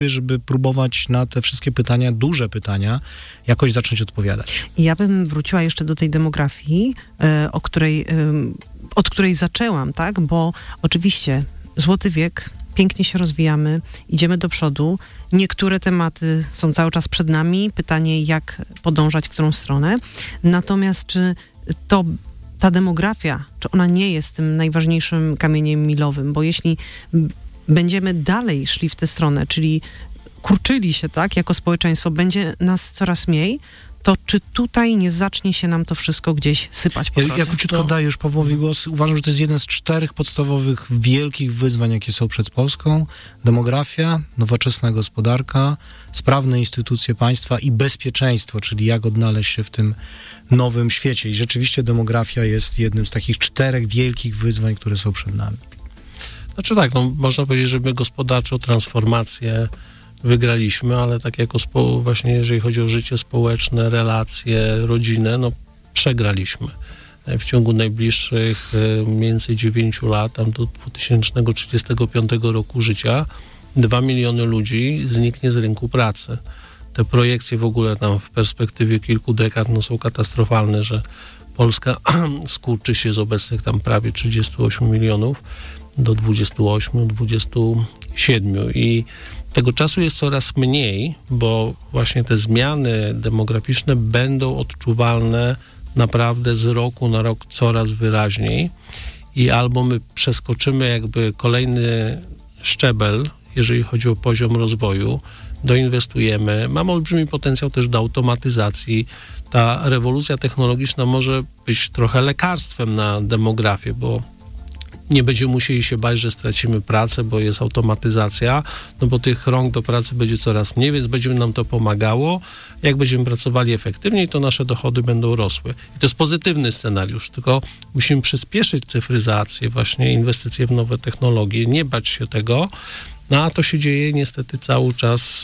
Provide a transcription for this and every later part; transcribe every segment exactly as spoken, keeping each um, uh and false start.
żeby próbować na te wszystkie pytania, duże pytania, jakoś zacząć odpowiadać. Ja bym wróciła jeszcze do tej demografii, e, o której, e, od której zaczęłam, tak? Bo oczywiście złoty wiek, pięknie się rozwijamy, idziemy do przodu. Niektóre tematy są cały czas przed nami. Pytanie, jak podążać, w którą stronę. Natomiast czy to ta demografia, czy ona nie jest tym najważniejszym kamieniem milowym? Bo jeśli będziemy dalej szli w tę stronę, czyli kurczyli się, tak, jako społeczeństwo, będzie nas coraz mniej, to czy tutaj nie zacznie się nam to wszystko gdzieś sypać po drodze? Ja króciutko to... daję już Pawłowi głos. Uważam, że to jest jeden z czterech podstawowych, wielkich wyzwań, jakie są przed Polską. Demografia, nowoczesna gospodarka, sprawne instytucje państwa i bezpieczeństwo, czyli jak odnaleźć się w tym nowym świecie. I rzeczywiście demografia jest jednym z takich czterech wielkich wyzwań, które są przed nami. Znaczy tak, no, można powiedzieć, że my gospodarczą transformację wygraliśmy, ale tak jako spo, właśnie jeżeli chodzi o życie społeczne, relacje, rodzinę, no przegraliśmy. W ciągu najbliższych mniej więcej dziewięciu lat, tam do dwa tysiące trzydziestego piątego roku życia, dwa miliony ludzi zniknie z rynku pracy. Te projekcje w ogóle tam w perspektywie kilku dekad no, są katastrofalne, że Polska skurczy się z obecnych tam prawie trzydziestu ośmiu milionów do dwudziestu ośmiu, dwudziestu siedmiu i tego czasu jest coraz mniej, bo właśnie te zmiany demograficzne będą odczuwalne naprawdę z roku na rok coraz wyraźniej i albo my przeskoczymy jakby kolejny szczebel, jeżeli chodzi o poziom rozwoju, doinwestujemy, mamy olbrzymi potencjał też do automatyzacji. Ta rewolucja technologiczna może być trochę lekarstwem na demografię, bo nie będziemy musieli się bać, że stracimy pracę, bo jest automatyzacja, no bo tych rąk do pracy będzie coraz mniej, więc będzie nam to pomagało. Jak będziemy pracowali efektywniej, to nasze dochody będą rosły. I to jest pozytywny scenariusz, tylko musimy przyspieszyć cyfryzację, właśnie inwestycje w nowe technologie, nie bać się tego, no a to się dzieje niestety cały czas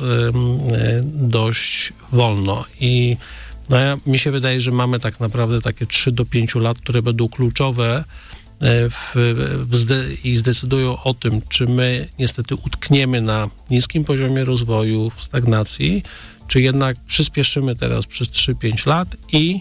y, dość wolno. I no ja, mi się wydaje, że mamy tak naprawdę takie trzy do pięciu lat, które będą kluczowe W, w zde, i zdecydują o tym, czy my niestety utkniemy na niskim poziomie rozwoju, w stagnacji, czy jednak przyspieszymy teraz przez trzy do pięciu lat i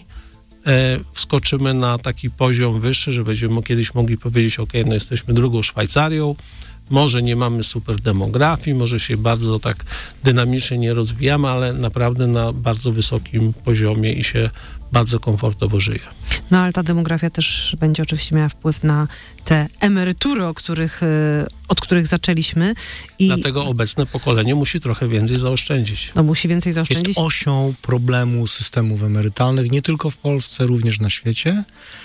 e, wskoczymy na taki poziom wyższy, że będziemy kiedyś mogli powiedzieć, ok, no jesteśmy drugą Szwajcarią, może nie mamy super demografii, może się bardzo tak dynamicznie nie rozwijamy, ale naprawdę na bardzo wysokim poziomie i się bardzo komfortowo żyje. No ale ta demografia też będzie oczywiście miała wpływ na te emerytury, o których, od których zaczęliśmy. I dlatego obecne pokolenie musi trochę więcej zaoszczędzić. No musi więcej zaoszczędzić. Jest osią problemu systemów emerytalnych, nie tylko w Polsce, również na świecie.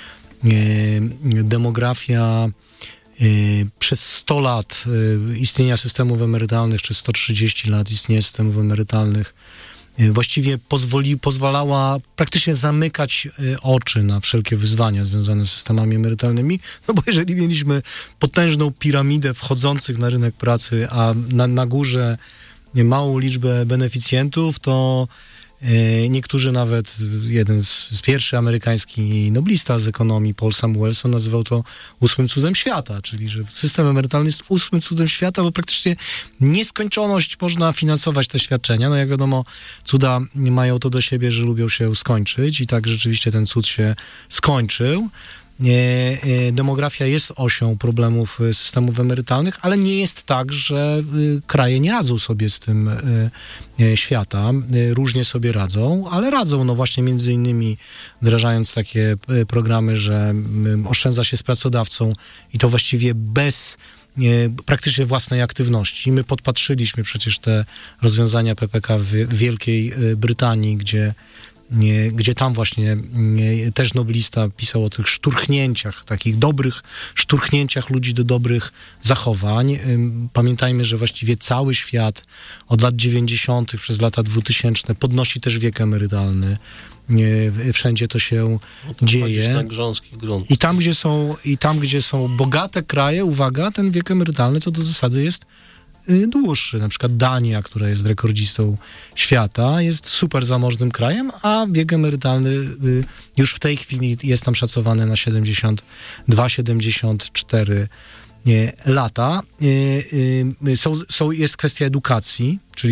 Demografia przez sto lat istnienia systemów emerytalnych, czy sto trzydzieści lat istnienia systemów emerytalnych właściwie pozwoli, pozwalała praktycznie zamykać oczy na wszelkie wyzwania związane z systemami emerytalnymi, no bo jeżeli mieliśmy potężną piramidę wchodzących na rynek pracy, a na, na górze małą liczbę beneficjentów, to niektórzy nawet, jeden z, z pierwszy amerykański noblista z ekonomii, Paul Samuelson, nazywał to ósmym cudem świata, czyli że system emerytalny jest ósmym cudem świata, bo praktycznie nieskończoność można finansować te świadczenia. No jak wiadomo, cuda mają to do siebie, że lubią się skończyć i tak rzeczywiście ten cud się skończył. Demografia jest osią problemów systemów emerytalnych, ale nie jest tak, że kraje nie radzą sobie z tym świata. Różnie sobie radzą, ale radzą, no właśnie między innymi wdrażając takie programy, że oszczędza się z pracodawcą i to właściwie bez praktycznie własnej aktywności. My podpatrzyliśmy przecież te rozwiązania P P K w Wielkiej Brytanii, gdzie Nie, gdzie tam właśnie nie, też noblista pisał o tych szturchnięciach, takich dobrych szturchnięciach ludzi do dobrych zachowań. Pamiętajmy, że właściwie cały świat od lat dziewięćdziesiątych przez lata dwutysięczne podnosi też wiek emerytalny. Wszędzie to się no to dzieje. Na grząski grunt. I tam, gdzie są, i tam, gdzie są bogate kraje, uwaga, ten wiek emerytalny co do zasady jest dłuższy. Na przykład Dania, która jest rekordzistą świata, jest super zamożnym krajem, a wiek emerytalny już w tej chwili jest tam szacowany na siedemdziesiąt dwa siedemdziesiąt cztery lata. Są, są, jest kwestia edukacji, czyli